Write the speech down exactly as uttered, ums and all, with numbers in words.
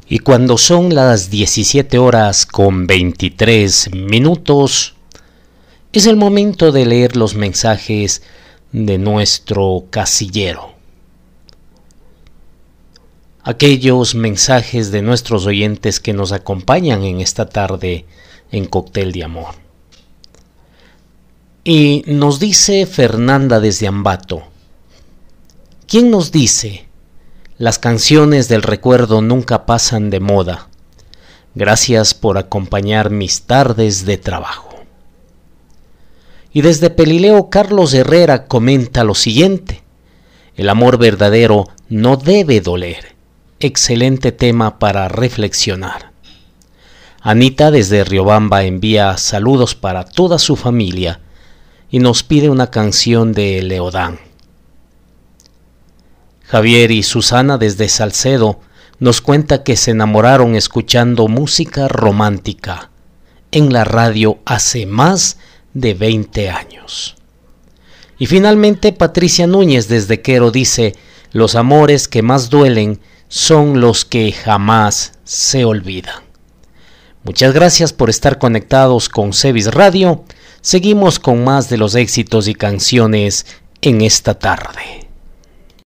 Y cuando son las diecisiete horas con veintitrés minutos, es el momento de leer los mensajes de nuestro casillero. Aquellos mensajes de nuestros oyentes que nos acompañan en esta tarde en Cóctel de Amor. Y nos dice Fernanda desde Ambato: ¿quién nos dice? Las canciones del recuerdo nunca pasan de moda. Gracias por acompañar mis tardes de trabajo. Y desde Pelileo, Carlos Herrera comenta lo siguiente: el amor verdadero no debe doler. Excelente tema para reflexionar. Anita desde Riobamba envía saludos para toda su familia y nos pide una canción de Leodán. Javier y Susana desde Salcedo nos cuenta que se enamoraron escuchando música romántica en la radio hace más de veinte años. Y finalmente Patricia Núñez desde Quero dice: los amores que más duelen son los que jamás se olvidan. Muchas gracias por estar conectados con Cevis Radio. Seguimos con más de los éxitos y canciones en esta tarde.